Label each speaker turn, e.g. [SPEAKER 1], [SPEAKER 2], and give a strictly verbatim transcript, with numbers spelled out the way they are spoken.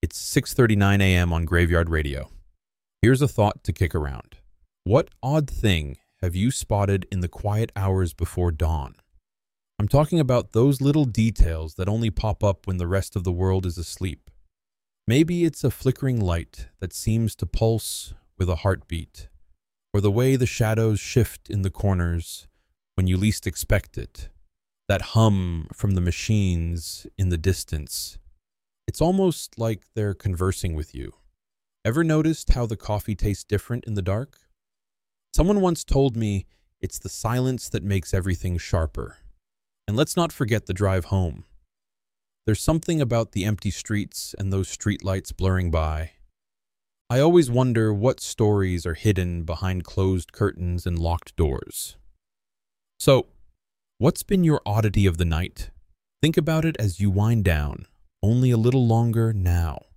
[SPEAKER 1] It's six thirty-nine a m on Graveyard Radio. Here's a thought to kick around. What odd thing have you spotted in the quiet hours before dawn? I'm talking about those little details that only pop up when the rest of the world is asleep. Maybe it's a flickering light that seems to pulse with a heartbeat, or the way the shadows shift in the corners when you least expect it, that hum from the machines in the distance. It's almost like they're conversing with you. Ever noticed how the coffee tastes different in the dark? Someone once told me it's the silence that makes everything sharper. And let's not forget the drive home. There's something about the empty streets and those streetlights blurring by. I always wonder what stories are hidden behind closed curtains and locked doors. So, what's been your oddity of the night? Think about it as you wind down, only a little longer now.